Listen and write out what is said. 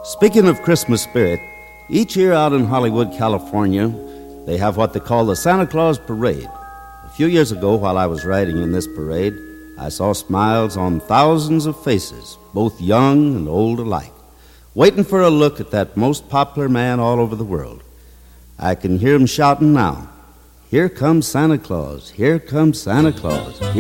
Speaking of Christmas spirit, each year out in Hollywood, California, they have what they call the Santa Claus Parade. A few years ago, while I was riding in this parade, I saw smiles on thousands of faces, both young and old alike, waiting for a look at that most popular man all over the world. I can hear him shouting now, "Here comes Santa Claus, here comes Santa Claus."